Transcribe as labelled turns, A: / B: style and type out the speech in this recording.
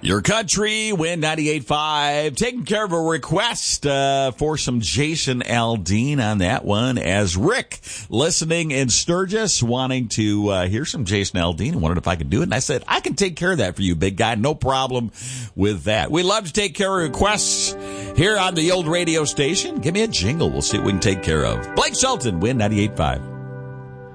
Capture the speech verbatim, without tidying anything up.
A: Your country, Win ninety-eight point five, taking care of a request uh, for some Jason Aldean on that one, as Rick, listening in Sturgis, wanting to uh, hear some Jason Aldean, and wondered if I could do it. And I said, I can take care of that for you, big guy. No problem with that. We love to take care of requests here on the old radio station. Give me a jingle. We'll see what we can take care of. Blake Shelton, Win ninety-eight point five.